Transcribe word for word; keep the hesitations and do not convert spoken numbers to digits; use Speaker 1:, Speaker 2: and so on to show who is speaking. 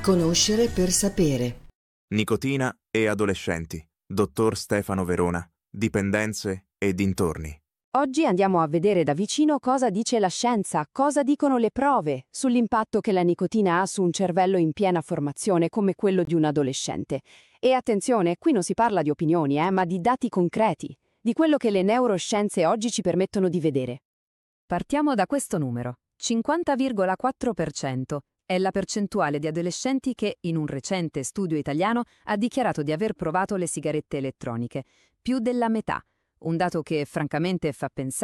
Speaker 1: Conoscere per sapere.
Speaker 2: Nicotina e adolescenti. Dottor Stefano Verona. Dipendenze e dintorni.
Speaker 3: Oggi andiamo a vedere da vicino cosa dice la scienza, cosa dicono le prove sull'impatto che la nicotina ha su un cervello in piena formazione come quello di un adolescente. E attenzione, qui non si parla di opinioni, eh, ma di dati concreti, di quello che le neuroscienze oggi ci permettono di vedere.
Speaker 4: Partiamo da questo numero. cinquanta virgola quattro per cento è la percentuale di adolescenti che, in un recente studio italiano, ha dichiarato di aver provato le sigarette elettroniche. Più della metà. Un dato che francamente fa pensare